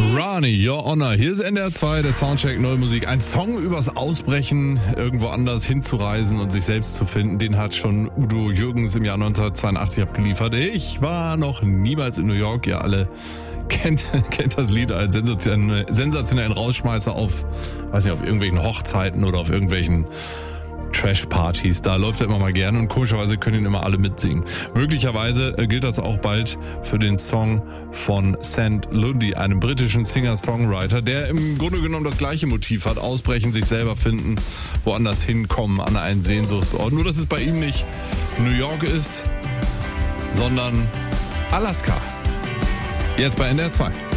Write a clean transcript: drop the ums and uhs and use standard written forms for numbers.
Rani, Your Honor. Hier ist NDR 2, der Soundcheck Neue Musik. Ein Song übers Ausbrechen, irgendwo anders hinzureisen und sich selbst zu finden, den hat schon Udo Jürgens im Jahr 1982 abgeliefert. Ich war noch niemals in New York. Ihr alle kennt das Lied als sensationellen Rausschmeißer auf irgendwelchen Hochzeiten oder auf irgendwelchen Trash-Partys, da läuft er immer mal gerne und komischerweise können ihn immer alle mitsingen. Möglicherweise gilt das auch bald für den Song von St. Lundy, einem britischen Singer-Songwriter, der im Grunde genommen das gleiche Motiv hat: Ausbrechen, sich selber finden, woanders hinkommen, an einen Sehnsuchtsort. Nur, dass es bei ihm nicht New York ist, sondern Alaska. Jetzt bei NDR 2.